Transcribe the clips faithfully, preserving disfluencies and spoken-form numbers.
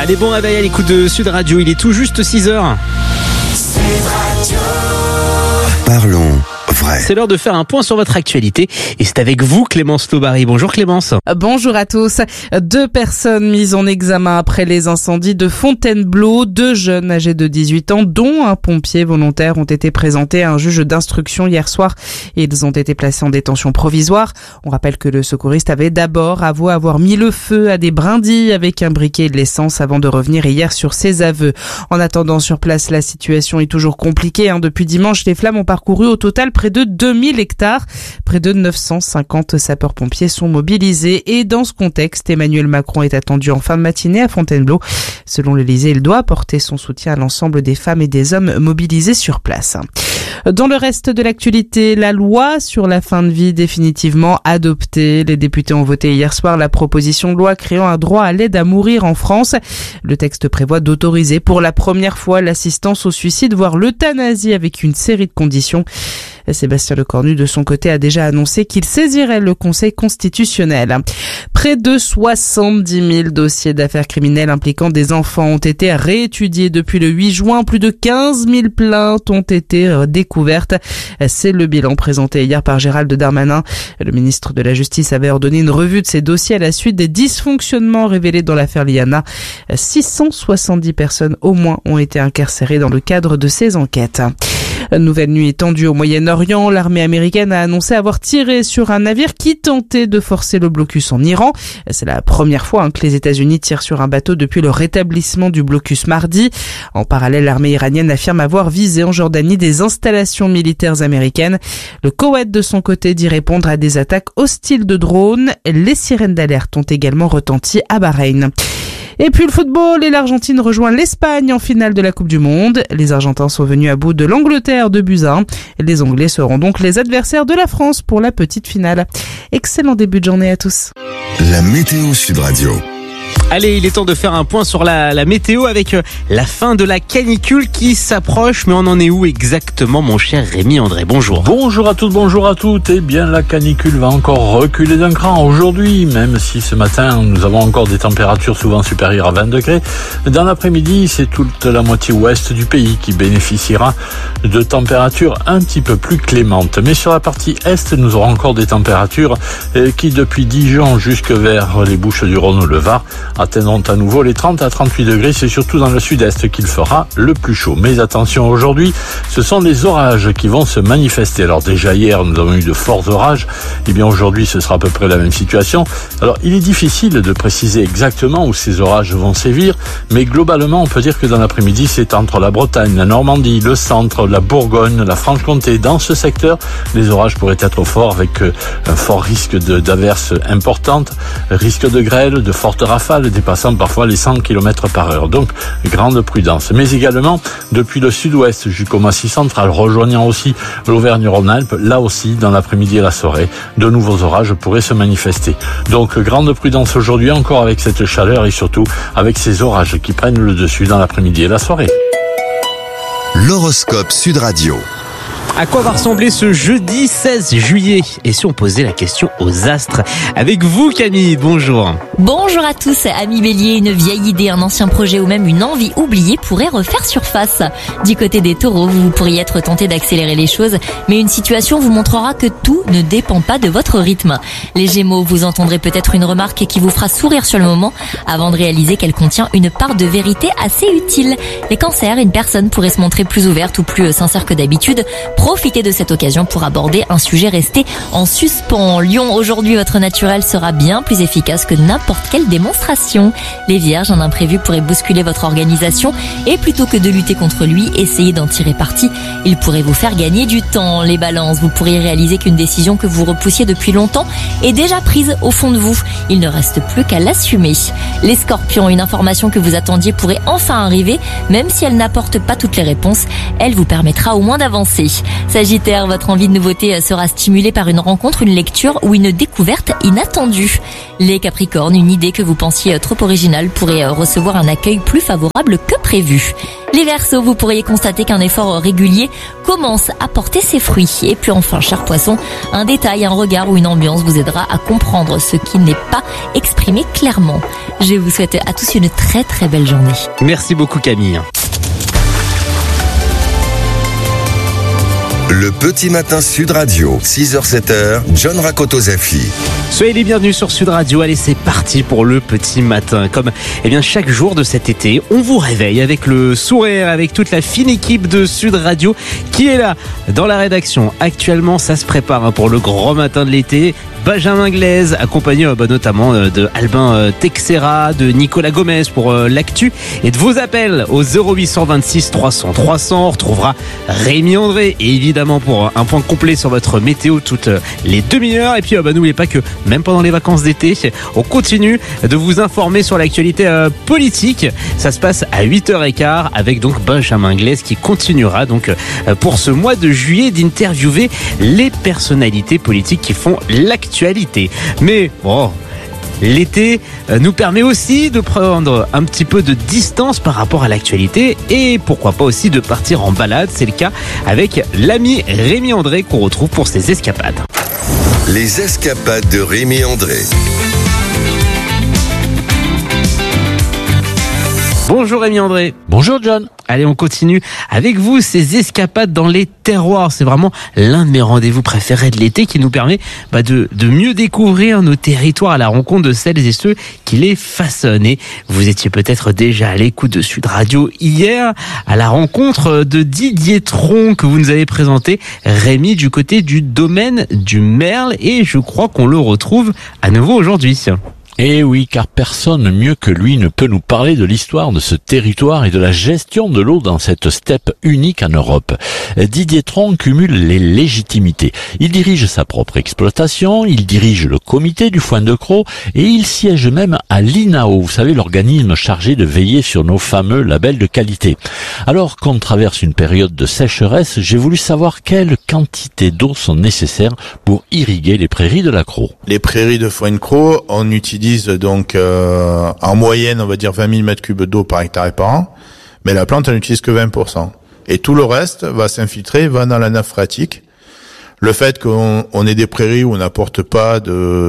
Allez, bon réveil à l'écoute de Sud Radio, il est tout juste six heures. Sud Radio. Parlons vrai. C'est l'heure de faire un point sur votre actualité et c'est avec vous Clémence Lobary. Bonjour Clémence. Bonjour à tous. Deux personnes mises en examen après les incendies de Fontainebleau. Deux jeunes âgés de dix-huit ans, dont un pompier volontaire, ont été présentés à un juge d'instruction hier soir. Ils ont été placés en détention provisoire. On rappelle que le secouriste avait d'abord avoué avoir mis le feu à des brindilles avec un briquet et de l'essence avant de revenir hier sur ses aveux. En attendant sur place, la situation est toujours compliquée. Hein. Depuis dimanche, les flammes ont parcouru au total près de deux mille hectares. Près de neuf cent cinquante sapeurs-pompiers sont mobilisés et dans ce contexte, Emmanuel Macron est attendu en fin de matinée à Fontainebleau. Selon l'Élysée, il doit apporter son soutien à l'ensemble des femmes et des hommes mobilisés sur place. Dans le reste de l'actualité, la loi sur la fin de vie définitivement adoptée. Les députés ont voté hier soir la proposition de loi créant un droit à l'aide à mourir en France. Le texte prévoit d'autoriser pour la première fois l'assistance au suicide, voire l'euthanasie avec une série de conditions. Sébastien Lecornu, de son côté, a déjà annoncé qu'il saisirait le Conseil constitutionnel. Près de soixante-dix mille dossiers d'affaires criminelles impliquant des enfants ont été réétudiés depuis le huit juin. Plus de quinze mille plaintes ont été découvertes. C'est le bilan présenté hier par Gérald Darmanin. Le ministre de la Justice avait ordonné une revue de ces dossiers à la suite des dysfonctionnements révélés dans l'affaire Liana. six cent soixante-dix personnes au moins ont été incarcérées dans le cadre de ces enquêtes. Nouvelle nuit tendue au Moyen-Orient. L'armée américaine a annoncé avoir tiré sur un navire qui tentait de forcer le blocus en Iran. C'est la première fois hein, que les États-Unis tirent sur un bateau depuis le rétablissement du blocus mardi. En parallèle, l'armée iranienne affirme avoir visé en Jordanie des installations militaires américaines. Le Koweït, de son côté, dit répondre à des attaques hostiles de drones. Les sirènes d'alerte ont également retenti à Bahreïn. Et puis le football, et l'Argentine rejoint l'Espagne en finale de la Coupe du Monde. Les Argentins sont venus à bout de l'Angleterre de buts à un. Les Anglais seront donc les adversaires de la France pour la petite finale. Excellent début de journée à tous. La météo Sud Radio. Allez, il est temps de faire un point sur la, la météo avec la fin de la canicule qui s'approche. Mais on en est où exactement, mon cher Rémi André? Bonjour. Bonjour à toutes, bonjour à toutes. Eh bien, la canicule va encore reculer d'un cran aujourd'hui, même si ce matin, nous avons encore des températures souvent supérieures à vingt degrés. Dans l'après-midi, c'est toute la moitié ouest du pays qui bénéficiera de températures un petit peu plus clémentes. Mais sur la partie est, nous aurons encore des températures qui, depuis Dijon jusque vers les Bouches-du-Rhône ou le Var, atteindront à nouveau les trente à trente-huit degrés. C'est surtout dans le sud-est qu'il fera le plus chaud. Mais attention, aujourd'hui, ce sont les orages qui vont se manifester. Alors déjà hier, nous avons eu de forts orages. Eh bien aujourd'hui, ce sera à peu près la même situation. Alors il est difficile de préciser exactement où ces orages vont sévir, mais globalement, on peut dire que dans l'après-midi, c'est entre la Bretagne, la Normandie, le centre, la Bourgogne, la Franche-Comté. Dans ce secteur, les orages pourraient être forts avec un fort risque de, d'averses importantes, risque de grêle, de fortes rafales, dépassant parfois les cent kilomètres par heure. Donc, grande prudence. Mais également, depuis le sud-ouest jusqu'au Massif central, rejoignant aussi l'Auvergne-Rhône-Alpes, là aussi, dans l'après-midi et la soirée, de nouveaux orages pourraient se manifester. Donc, grande prudence aujourd'hui, encore avec cette chaleur et surtout avec ces orages qui prennent le dessus dans l'après-midi et la soirée. L'horoscope Sud Radio. À quoi va ressembler ce jeudi seize juillet? Et si on posait la question aux astres? Avec vous Camille, bonjour. Bonjour à tous, amis Bélier, une vieille idée, un ancien projet ou même une envie oubliée pourrait refaire surface. Du côté des Taureaux, vous pourriez être tenté d'accélérer les choses, mais une situation vous montrera que tout ne dépend pas de votre rythme. Les Gémeaux, vous entendrez peut-être une remarque qui vous fera sourire sur le moment avant de réaliser qu'elle contient une part de vérité assez utile. Les Cancers, une personne pourrait se montrer plus ouverte ou plus sincère que d'habitude. Profitez de cette occasion pour aborder un sujet resté en suspens. Lion, aujourd'hui, votre naturel sera bien plus efficace que n'importe quelle démonstration. Les Vierges, un imprévu pourrait bousculer votre organisation et plutôt que de lutter contre lui, essayez d'en tirer parti. Il pourrait vous faire gagner du temps. Les Balances, vous pourriez réaliser qu'une décision que vous repoussiez depuis longtemps est déjà prise au fond de vous. Il ne reste plus qu'à l'assumer. Les Scorpions, une information que vous attendiez pourrait enfin arriver, même si elle n'apporte pas toutes les réponses, elle vous permettra au moins d'avancer. Sagittaire, votre envie de nouveauté sera stimulée par une rencontre, une lecture ou une découverte inattendue. Les Capricornes, une idée que vous pensiez trop originale pourrait recevoir un accueil plus favorable que prévu. Les Verseaux, vous pourriez constater qu'un effort régulier commence à porter ses fruits. Et puis enfin, cher poisson, un détail, un regard ou une ambiance vous aidera à comprendre ce qui n'est pas exprimé clairement. Je vous souhaite à tous une très très belle journée. Merci beaucoup Camille. Le petit matin Sud Radio, six heures sept heures, John Rakoto-Zafi. Soyez les bienvenus sur Sud Radio. Allez, c'est parti pour le petit matin. Comme eh bien chaque jour de cet été, on vous réveille avec le sourire, avec toute la fine équipe de Sud Radio qui est là dans la rédaction. Actuellement, ça se prépare pour le grand matin de l'été. Benjamin Glaise, accompagné bah, notamment de Albin Texera, de Nicolas Gomez pour euh, l'actu et de vos appels au zéro huit cent vingt-six trois cents trois cents. On retrouvera Rémi André et évidemment pour un point complet sur votre météo toutes les demi-heures. Et puis euh, bah, n'oubliez pas que même pendant les vacances d'été, on continue de vous informer sur l'actualité euh, politique. Ça se passe à huit heures quinze avec donc Benjamin Glaise qui continuera donc euh, pour ce mois de juillet d'interviewer les personnalités politiques qui font l'actualité. Mais bon, l'été nous permet aussi de prendre un petit peu de distance par rapport à l'actualité et pourquoi pas aussi de partir en balade. C'est le cas avec l'ami Rémi André qu'on retrouve pour ses escapades. Les escapades de Rémi André. Bonjour Rémi André. Bonjour John. Allez, on continue avec vous, ces escapades dans les terroirs. C'est vraiment l'un de mes rendez-vous préférés de l'été qui nous permet bah, de, de mieux découvrir nos territoires à la rencontre de celles et ceux qui les façonnent. Et vous étiez peut-être déjà à l'écoute de Sud Radio hier, à la rencontre de Didier Tron que vous nous avez présenté, Rémi, du côté du domaine du Merle. Et je crois qu'on le retrouve à nouveau aujourd'hui. Eh oui, car personne mieux que lui ne peut nous parler de l'histoire de ce territoire et de la gestion de l'eau dans cette steppe unique en Europe. Didier Tron cumule les légitimités. Il dirige sa propre exploitation, il dirige le comité du foin de Crau et il siège même à l'I N A O, vous savez, l'organisme chargé de veiller sur nos fameux labels de qualité. Alors qu'on traverse une période de sécheresse, j'ai voulu savoir quelles quantités d'eau sont nécessaires pour irriguer les prairies de la Crau. Les prairies de foin de Crau, on utilise donc euh, en moyenne, on va dire vingt mille mètres cubes d'eau par hectare et par an, mais la plante, elle n'utilise que vingt pour cent. Et tout le reste va s'infiltrer, va dans la nappe phréatique. Le fait qu'on on ait des prairies où on n'apporte pas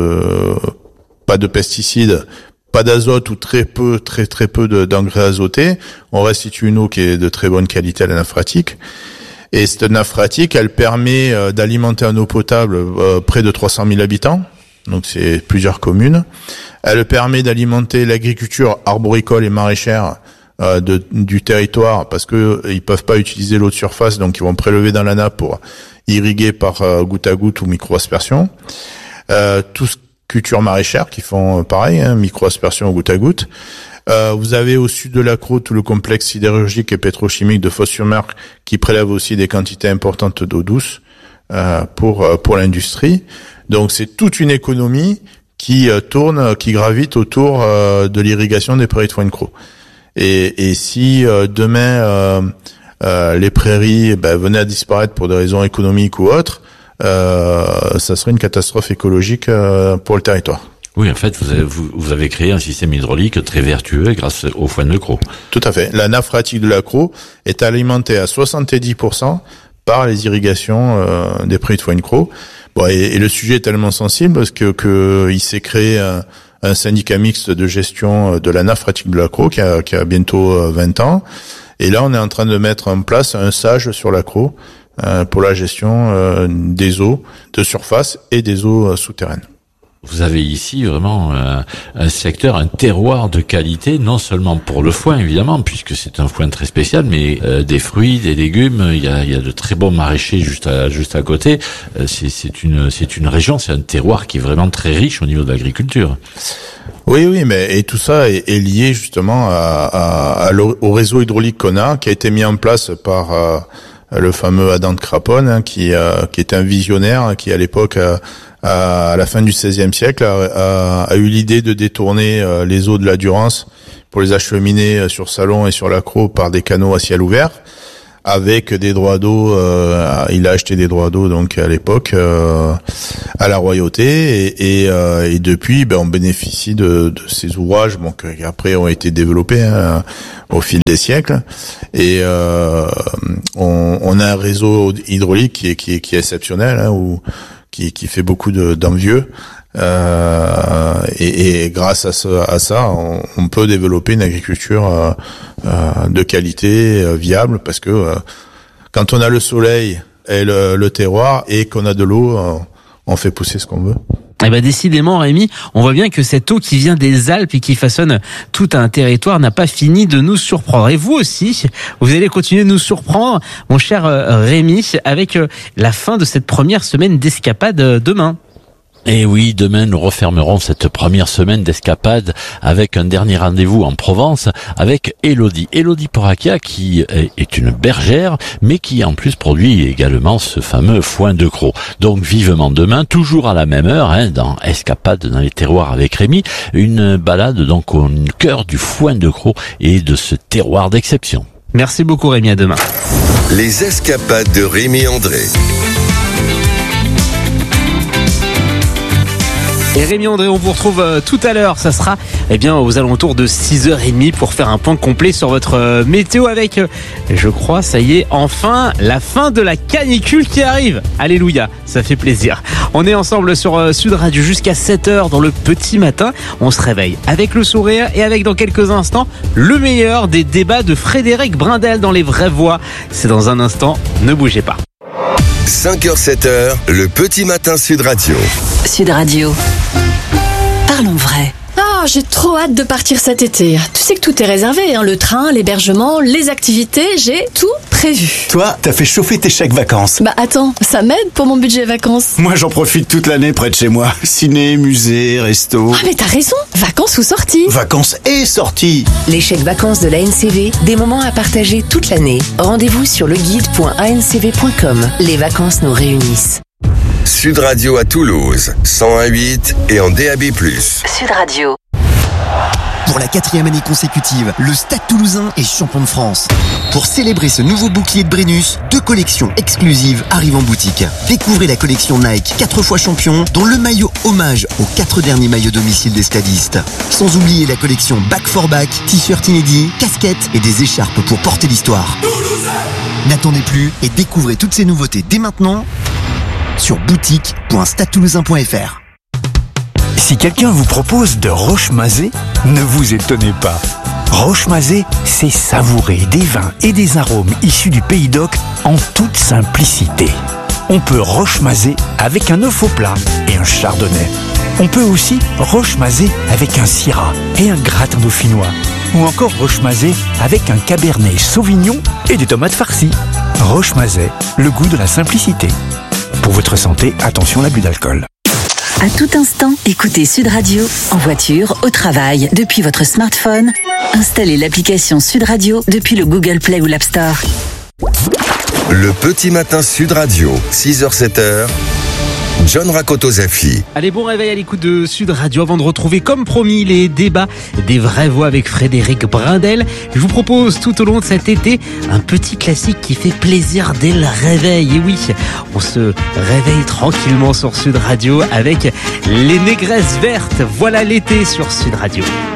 de pas de pesticides, pas d'azote ou très peu, très très peu de, d'engrais azotés, on restitue une eau qui est de très bonne qualité à la nappe phréatique. Et cette nappe phréatique, elle permet euh, d'alimenter en eau potable euh, près de trois cent mille habitants. Donc c'est plusieurs communes. Elle permet d'alimenter l'agriculture arboricole et maraîchère euh, de, du territoire parce que ils peuvent pas utiliser l'eau de surface, donc ils vont prélever dans la nappe pour irriguer par euh, goutte à goutte ou micro-aspersion. Euh, tous cultures maraîchères qui font euh, pareil, hein, micro-aspersion ou goutte à goutte. Euh, vous avez au sud de la Crau tout le complexe sidérurgique et pétrochimique de Fos-sur-Mer qui prélève aussi des quantités importantes d'eau douce euh, pour euh, pour l'industrie. Donc c'est toute une économie qui euh, tourne, qui gravite autour euh, de l'irrigation des prairies de foin de Crau. Et, et si euh, demain euh, euh, les prairies ben, venaient à disparaître pour des raisons économiques ou autres, euh, ça serait une catastrophe écologique euh, pour le territoire. Oui, en fait, vous avez, vous, vous avez créé un système hydraulique très vertueux grâce au foin de Crau. Tout à fait. La nappe phréatique de la Crau est alimentée à soixante-dix pour cent par les irrigations euh, des prairies de foin de Crau. Bon, et, et le sujet est tellement sensible parce que, que il s'est créé un, un syndicat mixte de gestion de la nappe phréatique de la Crau qui a, qui a bientôt vingt ans. Et là, on est en train de mettre en place un SAGE sur la Crau euh, pour la gestion euh, des eaux de surface et des eaux euh, souterraines. Vous avez ici vraiment un, un secteur, un terroir de qualité, non seulement pour le foin évidemment, puisque c'est un foin très spécial, mais euh, des fruits, des légumes. Il y a, il y a de très bons maraîchers juste à juste à côté. Euh, c'est, c'est une c'est une région, c'est un terroir qui est vraiment très riche au niveau de l'agriculture. Oui, oui, mais et tout ça est, est lié justement à, à, à au réseau hydraulique qu'on a, qui a été mis en place par euh, le fameux Adam de Craponne, hein, qui euh, qui était un visionnaire, qui à l'époque euh, à la fin du seizième siècle, a, a, a eu l'idée de détourner euh, les eaux de la Durance pour les acheminer sur Salon et sur la Crau par des canaux à ciel ouvert. avec des droits d'eau, euh, il a acheté des droits d'eau donc à l'époque euh, à la royauté et, et, euh, et depuis ben on bénéficie de, de ces ouvrages bon, qui après ont été développés hein, au fil des siècles et euh, on, on a un réseau hydraulique qui est qui est, qui est exceptionnel hein, où qui, qui fait beaucoup de, d'envieux. Euh, et, et grâce à, ce, à ça, on, on peut développer une agriculture euh, euh, de qualité, euh, viable, parce que euh, quand on a le soleil et le, le terroir et qu'on a de l'eau, euh, on fait pousser ce qu'on veut. Eh ben décidément, Rémi, on voit bien que cette eau qui vient des Alpes et qui façonne tout un territoire n'a pas fini de nous surprendre. Et vous aussi, vous allez continuer de nous surprendre, mon cher Rémi, avec la fin de cette première semaine d'escapade demain. Et oui, demain nous refermerons cette première semaine d'escapade avec un dernier rendez-vous en Provence avec Elodie. Elodie Poracchia qui est une bergère mais qui en plus produit également ce fameux foin de Crau. Donc vivement demain, toujours à la même heure, hein, dans Escapade dans les terroirs avec Rémi, une balade donc au cœur du foin de Crau et de ce terroir d'exception. Merci beaucoup Rémi, à demain. Les escapades de Rémi André. Et Rémi André, on vous retrouve euh, tout à l'heure. Ça sera eh bien aux alentours de six heures trente pour faire un point complet sur votre euh, météo avec, euh, je crois, ça y est, enfin, la fin de la canicule qui arrive. Alléluia, ça fait plaisir. On est ensemble sur euh, Sud Radio jusqu'à sept heures dans le petit matin. On se réveille avec le sourire et avec dans quelques instants le meilleur des débats de Frédéric Brindel dans Les Vraies Voix. C'est dans un instant, ne bougez pas. cinq heures sept heures, le petit matin Sud Radio. Sud Radio. Parlons vrai. Ah, j'ai trop hâte de partir cet été. Tu sais que tout est réservé, hein, le train, l'hébergement, les activités, j'ai tout prévu. Toi, t'as fait chauffer tes chèques vacances. Bah attends, ça m'aide pour mon budget vacances. Moi, j'en profite toute l'année près de chez moi. Ciné, musée, resto. Ah mais t'as raison, vacances ou sorties. Vacances et sorties. Les chèques vacances de l'A N C V, des moments à partager toute l'année. Rendez-vous sur le guide point a n c v point com. Les vacances nous réunissent. Sud Radio à Toulouse, cent un virgule huit et en D A B plus. Sud Radio. Pour la quatrième année consécutive, le Stade Toulousain est champion de France. Pour célébrer ce nouveau bouclier de Brennus, deux collections exclusives arrivent en boutique. Découvrez la collection Nike quatre fois champion, dont le maillot hommage aux quatre derniers maillots domicile des stadistes. Sans oublier la collection Back for Back, t-shirt inédits, casquettes et des écharpes pour porter l'histoire. N'attendez plus et découvrez toutes ces nouveautés dès maintenant sur boutique point stade toulousain point f r. Si quelqu'un vous propose de Roche-Mazet, ne vous étonnez pas. Roche-Mazet, c'est savourer des vins et des arômes issus du Pays d'Oc en toute simplicité. On peut Roche-Mazet avec un œuf au plat et un chardonnay. On peut aussi Roche-Mazet avec un syrah et un gratin dauphinois. Ou encore Roche-Mazet avec un cabernet sauvignon et des tomates farcies. Roche-Mazet, le goût de la simplicité. Pour votre santé, attention à l'abus d'alcool. À tout instant, écoutez Sud Radio, en voiture, au travail, depuis votre smartphone. Installez l'application Sud Radio depuis le Google Play ou l'App Store. Le petit matin Sud Radio, six heures sept heures. John Rakoto-Zafi. Allez, bon réveil à l'écoute de Sud Radio avant de retrouver, comme promis, les débats des vraies voix avec Frédéric Brindel. Je vous propose tout au long de cet été un petit classique qui fait plaisir dès le réveil. Et oui, on se réveille tranquillement sur Sud Radio avec les négresses vertes. Voilà l'été sur Sud Radio.